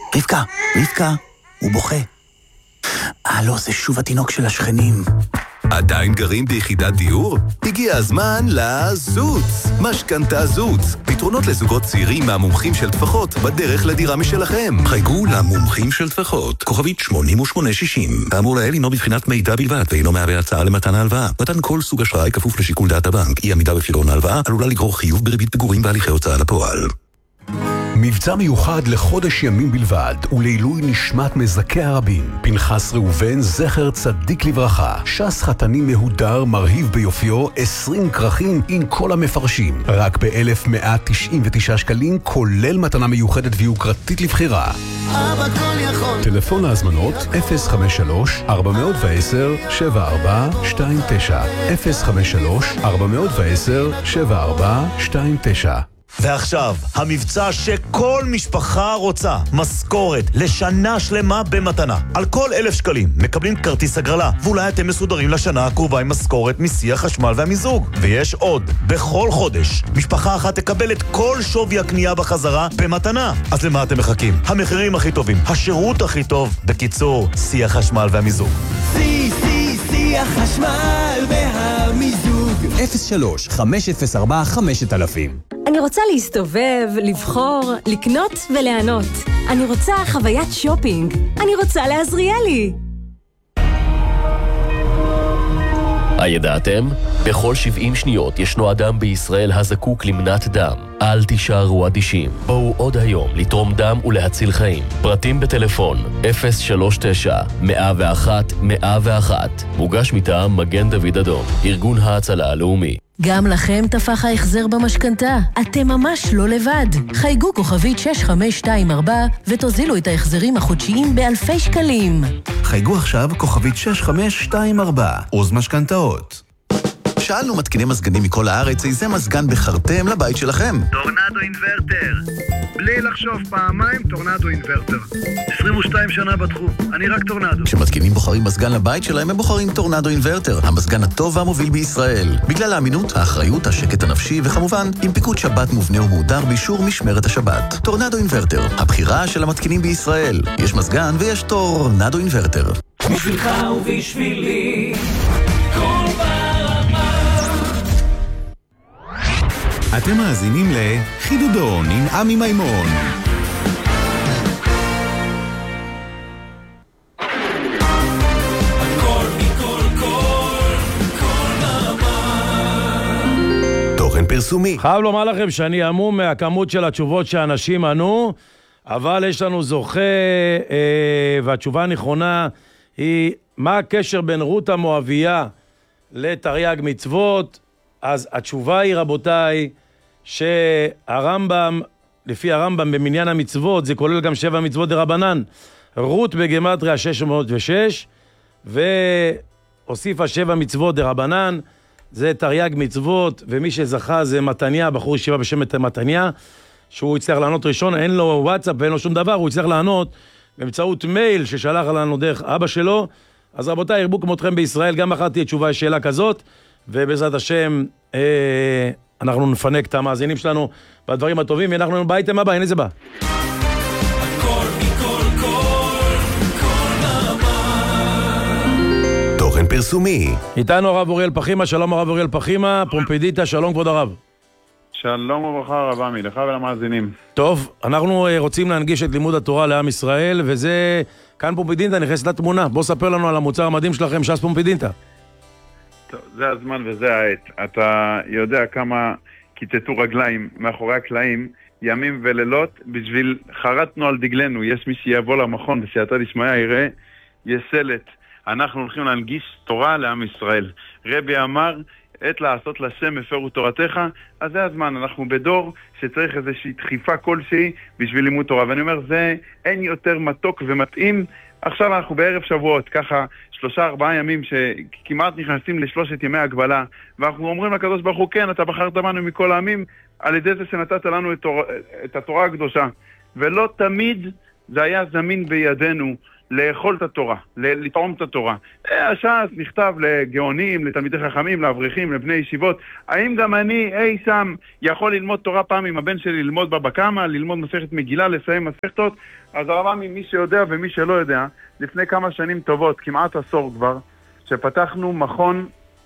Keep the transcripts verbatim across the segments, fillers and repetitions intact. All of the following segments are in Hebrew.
רבקה, רבקה, הוא בוכה. אה, לא, זה שוב התינוק של השכנים. עדיין גרים ביחידת דיור? הגיע הזמן לזוץ. משכנתה זוץ. פתרונות לזוגות צעירים מהמומחים של טפחות בדרך לדירה משלכם. חייגו למומחים של טפחות. כוכבית שמונים ושמונה שישים. האמור לעיל אינו בבחינת מידע בלבד ואינו מהווה הצעה למתן ההלוואה. מתן כל סוג אשראי כפוף לשיקול דעת הבנק. אי עמידה בפירעון ההלוואה עלולה לגרור חיוב בריבית פיגורים בהליכי הוצאה לפועל. מבצע מיוחד לחודש ימים בלבד ולעילוי נשמת מזכי הרבים. פנחס ראובן זכר צדיק לברכה. שס חתני מהודר מרהיב ביופיו, עשרים כרכים עם כל המפרשים. רק ב-אלף מאה תשעים ותשעה שקלים, כולל מתנה מיוחדת ויוקרתית לבחירה. אבא כל יכול. טלפון ההזמנות אפס חמש שלוש ארבע עשר שבע ארבע שתיים תשע אפס חמש שלוש ארבע עשר שבע ארבע שתיים תשע. ועכשיו, המבצע שכל משפחה רוצה, משכורת לשנה שלמה במתנה. על כל אלף שקלים מקבלים כרטיס הגרלה, ואולי אתם מסודרים לשנה הקרובה עם משכורת מסי החשמל והמיזוג. ויש עוד, בכל חודש, משפחה אחת תקבל את כל שווי הקנייה בחזרה במתנה. אז למה אתם מחכים? המחירים הכי טובים, השירות הכי טוב, בקיצור, סי החשמל והמיזוג. סי, סי, סי החשמל והמיזוג. אפס שלוש חמש אפס ארבע חמשת אלפים. אני רוצה להסתובב, לבחור, לקנות ולענות. אני רוצה חוויית שופינג. אני רוצה לעזריאלי. הידעתם? בכל שבעים שניות ישנו אדם בישראל הזקוק למנת דם. אל תישארו אדישים. בואו עוד היום לתרום דם ולהציל חיים. פרטים בטלפון אפס שלוש תשע מאה ואחת מאה ואחת. מוגש מטעם מגן דוד אדום, ארגון ההצלה הלאומי. גם לכם תפח ההחזר במשכנתה. אתם ממש לא לבד. חייגו כוכבית שש חמש שתיים ארבע ותוזילו את ההחזרים החודשיים באלפי שקלים. חייגו עכשיו כוכבית שש חמש שתיים ארבע. עוז משכנתאות. שאלנו מתקיני מזגנים מכל הארץ, איזה מזגן בחרתם לבית שלכם? טורנדו אינברטר. בלי לחשוב פעמיים, טורנדו אינברטר. עשרים ושתיים שנה בתחום, אני רק טורנדו. כשמתקינים בוחרים מזגן לבית שלהם, הם בוחרים טורנדו אינברטר, המזגן הטוב והמוביל בישראל. בגלל האמינות, האחריות, השקט הנפשי, וכמובן, עם פיקוד שבת מובנה ומהודר באישור משמרת השבת. טורנדו אינברטר, הבחירה של המתקינים בישראל. יש מזגן ויש טורנדו אינברטר. בשבילך ובשבילי, כל ברמה. אתם מאזינים לחידודון עם עמי מימון. הכל מכל כל, כל ברמה. תוכן פרסומי. חייב לומר לכם שאני עמום מהכמות של התשובות שאנשים ענו, אבל יש לנו זוכה, אה, והתשובה הנכונה היא, מה הקשר בין רות המואביה לתרי"ג מצוות? אז התשובה היא, רבותיי, שהרמב"ם, לפי הרמב"ם במניין המצוות, זה כולל גם שבע מצוות דרבנן. רות בגמטריה שש מאות ושש, והוסיפה שבע מצוות דרבנן, זה תרי"ג מצוות, ומי שזכה זה מתניה, בחור ישיבה בשם מתניה, שהוא יצטרך לענות ראשון, אין לו וואטסאפ ואין לו שום דבר, הוא יצטרך לענות באמצעות מייל ששלח לנו דרך אבא שלו. אז רבותיי, ירבו כמותכם בישראל, גם אחת תהיה תשובה שאלה כזאת, ובעזרת השם אה, אנחנו נפנק את המאזינים שלנו בדברים הטובים, ואנחנו באייטם הבא, הנה זה בא. הכל מכל כל, כל ברמה. תוכן פרסומי. איתנו הרב אוריאל פחימה, שלום הרב אוריאל פחימה, פומפדיטה, שלום כבוד הרב. שלום וברכה רב עמי, לך ולמאזינים. טוב, אנחנו רוצים להנגיש את לימוד התורה לעם ישראל, וזה כאן פומפדיטה נכנס לתמונה. בוא ספר לנו על המוצר המדהים שלכם, ש"ס פומפדיטה. טוב, זה הזמן וזה העת. אתה יודע כמה קיצצו רגליים מאחורי הקלעים, ימים ולילות, בשביל חרטנו על דגלנו. יש מי שיבוא למכון וסייעתא דשמיא יראה, יש סלט. אנחנו הולכים להנגיש תורה לעם ישראל. רבי אמר, עת לעשות לשם הפרו תורתך, אז זה הזמן. אנחנו בדור שצריך איזושהי דחיפה כלשהי בשביל לימוד תורה. ואני אומר, זה אין יותר מתוק ומתאים. עכשיו אנחנו בערב שבועות, ככה שלושה ארבעה ימים שכמעט נכנסים לשלושת ימי הגבלה, ואנחנו אומרים לקדוש ברוך הוא, כן, אתה בחרת בנו מכל העמים, על ידי זה שנתת לנו את, תור... את התורה הקדושה. ולא תמיד זה היה זמין בידינו לאכול את התורה, לטעום את התורה. הש"ס נכתב לגאונים, לתלמידי חכמים, לאברכים, לבני ישיבות. האם גם אני אי שם יכול ללמוד תורה פעם עם הבן שלי, ללמוד בבא קמא, ללמוד מסכת מגילה, לסיים מסכתות? אז הרב מי שיודע ומי שלא יודע, לפני כמה שנים טובות, כמעט עשור כבר, שפתחנו מכון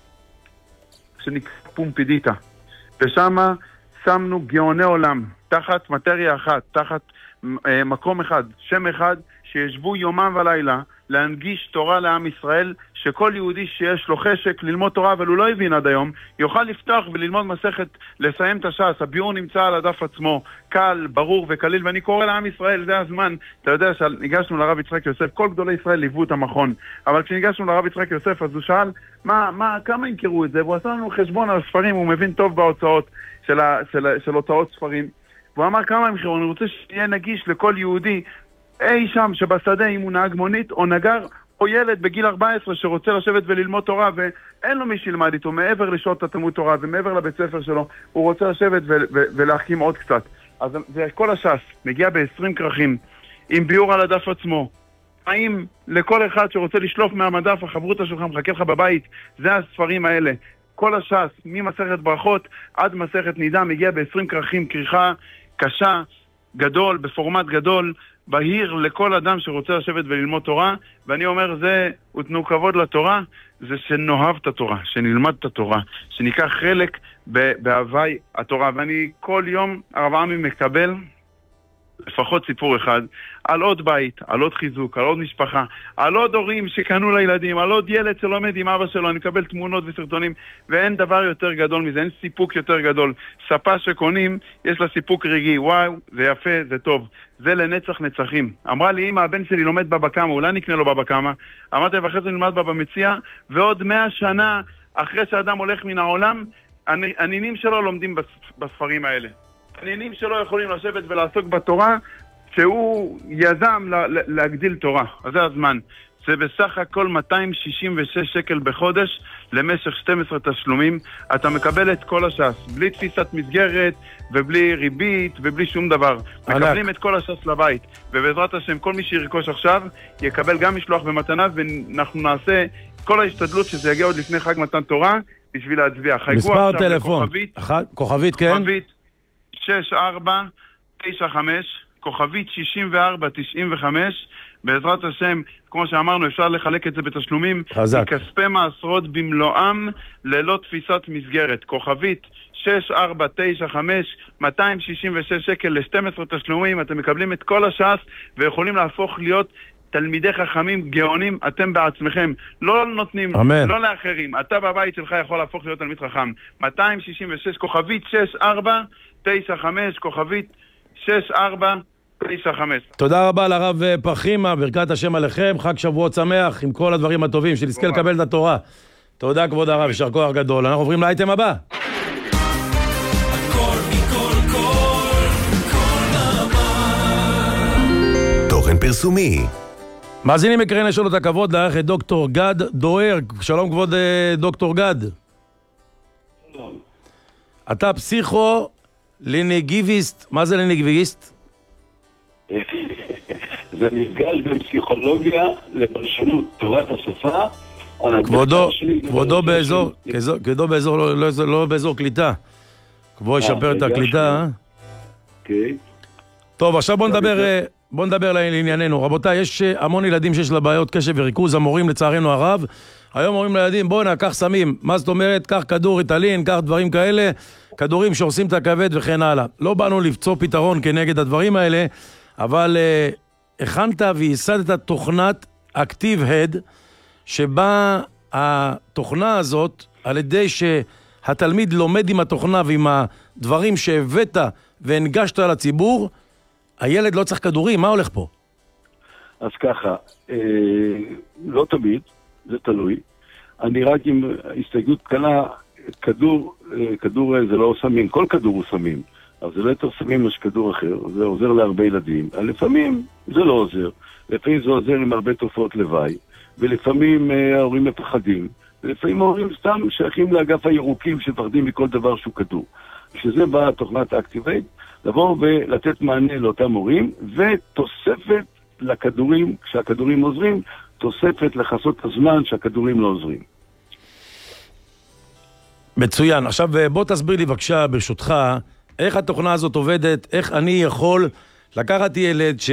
שנקרא פומפידיטה. ושם שמנו גאוני עולם, תחת מטריה אחת, תחת אה, מקום אחד, שם אחד, שישבו יומם ולילה להנגיש תורה לעם ישראל, שכל יהודי שיש לו חשק ללמוד תורה, אבל הוא לא הבין עד היום, יוכל לפתוח וללמוד מסכת, לסיים את הש"ס. הביאור נמצא על הדף עצמו, קל, ברור וקליל, ואני קורא לעם ישראל, זה הזמן. אתה יודע שניגשנו לרב יצחק יוסף, כל גדולי ישראל ליוו את המכון, אבל כשניגשנו לרב יצחק יוסף, אז הוא שאל, מה, מה, כמה ימכרו את זה? והוא עשה לנו חשבון על הספרים, הוא מבין טוב בהוצאות של, ה, של, של הוצאות ספרים. והוא אמר, כמה ימכרו? אני רוצה שיהיה נגיש לכל יהודי, אי שם שבשדה, אם הוא נהג מונית או נגר או ילד בגיל ארבע עשרה שרוצה לשבת וללמוד תורה ואין לו מי שילמד איתו מעבר לשעות התלמוד תורה ומעבר לבית ספר שלו, הוא רוצה לשבת ו- ו- ולהחכים עוד קצת. אז כל הש"ס מגיע ב-עשרים כרכים עם ביור על הדף עצמו. האם לכל אחד שרוצה לשלוף מהמדף, החברותה שלך מחכה לך בבית, זה הספרים האלה. כל הש"ס, ממסכת ברכות עד מסכת נידה, מגיע ב-עשרים כרכים, כריכה קשה, גדול, בפורמט גדול, בהיר לכל אדם שרוצה לשבת וללמוד תורה. ואני אומר, זה ותנו כבוד לתורה, זה שנאהב את התורה, שנלמד את התורה, שניקח חלק בהווי התורה. ואני כל יום הרב עמי מקבל לפחות סיפור אחד על עוד בית, על עוד חיזוק, על עוד משפחה, על עוד הורים שקנו לילדים, על עוד ילד שלומד עם אבא שלו. אני מקבל תמונות וסרטונים, ואין דבר יותר גדול מזה, אין סיפוק יותר גדול. ספה שקונים, יש לה סיפוק רגעי, וואו, זה יפה, זה טוב, זה לנצח נצחים. אמרה לי, אמא, הבן שלי לומד בבא קמא, אולי נקנה לו בבא קמא. אמרתי, ואחרי זה נלמד בבא מציע, ועוד מאה שנה אחרי שאדם הולך מן העולם, הנינים שלו לומדים בספרים האלה. הנינים שלו יכולים לשבת ולעסוק בתורה, שהוא יזם להגדיל תורה. אז זה הזמן. זה בסך הכל מאתיים שישים ושש שקל בחודש למשך שנים עשר תשלומים. אתה מקבל את כל הש"ס, בלי תפיסת מסגרת ובלי ריבית ובלי שום דבר. מקבלים את כל הש"ס לבית. ובעזרת השם, כל מי שירכוש עכשיו יקבל גם משלוח במתנה, ואנחנו נעשה כל ההשתדלות שזה יגיע עוד לפני חג מתן תורה בשביל להצביע. מספר טלפון. כוכבית, כן? כוכבית שש ארבע תשע חמש, כוכבית שישים וארבע תשעים וחמש. בעזרת השם, כמו שאמרנו, אפשר לחלק את זה בתשלומים. חזק. מכספי מעשרות במלואם, ללא תפיסת מסגרת. כוכבית שש ארבע תשע חמש, מאתיים שישים ושש שקל ל-שנים עשר תשלומים. אתם מקבלים את כל הש"ס ויכולים להפוך להיות תלמידי חכמים גאונים אתם בעצמכם. לא נותנים, אמן. לא לאחרים. אתה בבית שלך יכול להפוך להיות תלמיד חכם. מאתיים שישים ושש, כוכבית שש ארבע תשע חמש, כוכבית שש ארבע תשע חמש. תודה רבה לרב פחימה, ברכת השם עליכם, חג שבועות שמח עם כל הדברים הטובים, שנזכה לקבל את התורה. תודה כבוד הרב, יישר כוח גדול. אנחנו עוברים לאייטם הבא. תוכן פרסומי. מאזינים יקרים, יש לנו את הכבוד לארח את דוקטור גד דוהר. שלום כבוד דוקטור גד. שלום. אתה פסיכו לינגוויסט. מה זה לינגוויסט? זה מפגש בין פסיכולוגיה לפרשנות תורת השפה. כבודו, כבודו באזור, כבודו באזור, לא באזור קליטה. כבודו ישפר את הקליטה. אוקיי. טוב, עכשיו בוא נדבר, בוא נדבר לענייננו. רבותיי, יש המון ילדים שיש לה בעיות קשב וריכוז, המורים לצערנו הרב. היום אומרים לילדים, בוא נקח סמים. מה זאת אומרת? קח כדור ריטלין, קח דברים כאלה, כדורים שעושים את הכבד וכן הלאה. לא באנו לפצוע פתרון כנגד הדברים האלה, אבל uh, הכנת וייסדת תוכנת אקטיב הד, שבה התוכנה הזאת, על ידי שהתלמיד לומד עם התוכנה ועם הדברים שהבאת והנגשת לציבור, הילד לא צריך כדורים. מה הולך פה? אז ככה, אה, לא תמיד, זה תלוי. אני רק עם הסתייגות קלה, כדור, אה, כדור זה לא סמים, כל כדור הוא סמים. אבל זה לא יותר סמים מאשר כדור אחר, זה עוזר להרבה ילדים. לפעמים זה לא עוזר, לפעמים זה עוזר עם הרבה תופעות לוואי, ולפעמים אה, ההורים מפחדים, ולפעמים ההורים סתם שייכים לאגף הירוקים שפחדים מכל דבר שהוא כדור. שזה בא תוכנת האקטיבייט, לבוא ולתת מענה לאותם הורים, ותוספת לכדורים, כשהכדורים עוזרים, תוספת לחסות הזמן שהכדורים לא עוזרים. מצוין. עכשיו בוא תסביר לי בבקשה, ברשותך, איך התוכנה הזאת עובדת, איך אני יכול לקחת ילד ש...